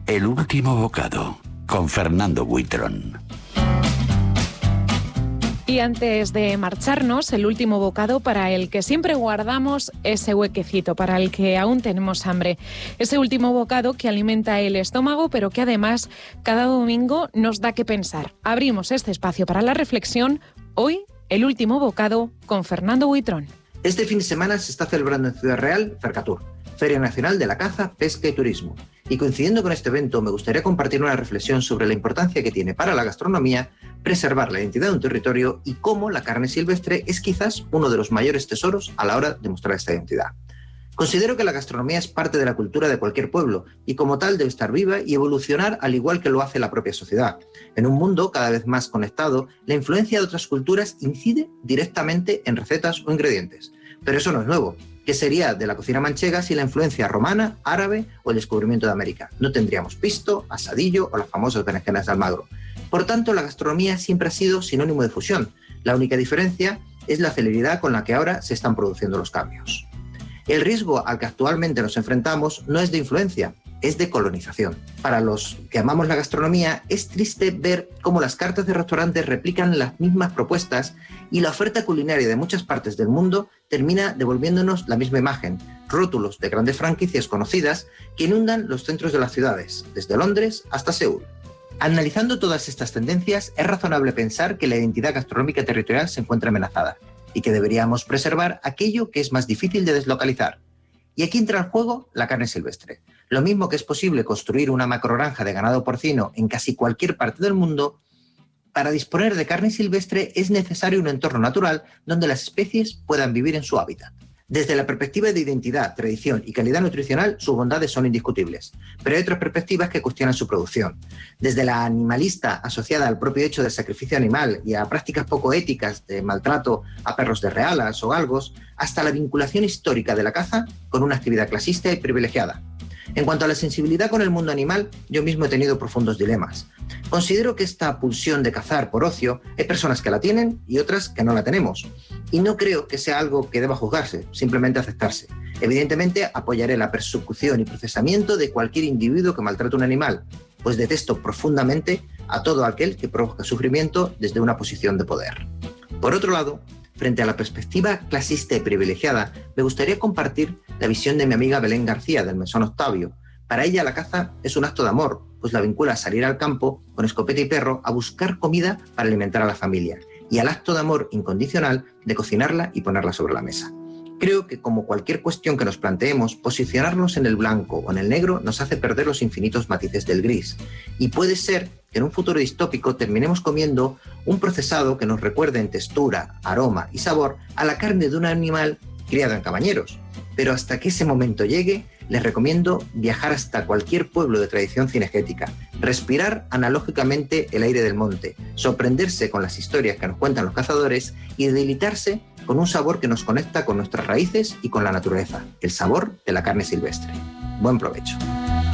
El último bocado, con Fernando Buitrón. Y antes de marcharnos, el último bocado para el que siempre guardamos ese huequecito, para el que aún tenemos hambre. Ese último bocado que alimenta el estómago, pero que además cada domingo nos da que pensar. Abrimos este espacio para la reflexión. Hoy, el último bocado con Fernando Buitrón. Este fin de semana se está celebrando en Ciudad Real Fercatur, Feria Nacional de la Caza, Pesca y Turismo. Y coincidiendo con este evento, me gustaría compartir una reflexión sobre la importancia que tiene para la gastronomía preservar la identidad de un territorio y cómo la carne silvestre es quizás uno de los mayores tesoros a la hora de mostrar esta identidad. Considero que la gastronomía es parte de la cultura de cualquier pueblo y como tal debe estar viva y evolucionar al igual que lo hace la propia sociedad. En un mundo cada vez más conectado, la influencia de otras culturas incide directamente en recetas o ingredientes. Pero eso no es nuevo. ¿Qué sería de la cocina manchega sin la influencia romana, árabe o el descubrimiento de América? No tendríamos pisto, asadillo o las famosas berenjenas de Almagro. Por tanto, la gastronomía siempre ha sido sinónimo de fusión. La única diferencia es la celeridad con la que ahora se están produciendo los cambios. El riesgo al que actualmente nos enfrentamos no es de influencia, es de colonización. Para los que amamos la gastronomía, es triste ver cómo las cartas de restaurantes replican las mismas propuestas y la oferta culinaria de muchas partes del mundo termina devolviéndonos la misma imagen, rótulos de grandes franquicias conocidas que inundan los centros de las ciudades, desde Londres hasta Seúl. Analizando todas estas tendencias, es razonable pensar que la identidad gastronómica territorial se encuentra amenazada y que deberíamos preservar aquello que es más difícil de deslocalizar. Y aquí entra en juego la carne silvestre. Lo mismo que es posible construir una macrogranja de ganado porcino en casi cualquier parte del mundo, para disponer de carne silvestre es necesario un entorno natural donde las especies puedan vivir en su hábitat. Desde la perspectiva de identidad, tradición y calidad nutricional, sus bondades son indiscutibles, pero hay otras perspectivas que cuestionan su producción. Desde la animalista, asociada al propio hecho del sacrificio animal y a prácticas poco éticas de maltrato a perros de realas o galgos, hasta la vinculación histórica de la caza con una actividad clasista y privilegiada. En cuanto a la sensibilidad con el mundo animal, yo mismo he tenido profundos dilemas. Considero que esta pulsión de cazar por ocio hay personas que la tienen y otras que no la tenemos. Y no creo que sea algo que deba juzgarse, simplemente aceptarse. Evidentemente, apoyaré la persecución y procesamiento de cualquier individuo que maltrate un animal, pues detesto profundamente a todo aquel que provoca sufrimiento desde una posición de poder. Por otro lado, frente a la perspectiva clasista y privilegiada, me gustaría compartir la visión de mi amiga Belén García, del Mesón Octavio. Para ella la caza es un acto de amor, pues la vincula a salir al campo con escopeta y perro a buscar comida para alimentar a la familia, y al acto de amor incondicional de cocinarla y ponerla sobre la mesa. Creo que, como cualquier cuestión que nos planteemos, posicionarnos en el blanco o en el negro nos hace perder los infinitos matices del gris. Y puede ser que en un futuro distópico terminemos comiendo un procesado que nos recuerde en textura, aroma y sabor a la carne de un animal criado en cabañeros. Pero hasta que ese momento llegue, les recomiendo viajar hasta cualquier pueblo de tradición cinegética, respirar analógicamente el aire del monte, sorprenderse con las historias que nos cuentan los cazadores y deleitarse con un sabor que nos conecta con nuestras raíces y con la naturaleza, el sabor de la carne silvestre. Buen provecho.